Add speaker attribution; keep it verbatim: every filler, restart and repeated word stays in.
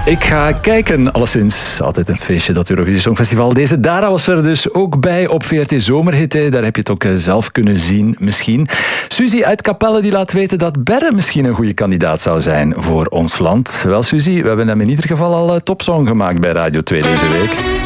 Speaker 1: Ik ga kijken, alleszins. Altijd een feestje, dat Eurovisie Songfestival. Deze Dara was er dus ook bij op V R T Zomerhit. Hè. Daar heb je het ook zelf kunnen zien, misschien. Suzy uit Capelle die laat weten dat Berre misschien een goede kandidaat zou zijn voor ons land. Wel, Suzy, we hebben hem in ieder geval al topsong gemaakt bij Radio twee deze week.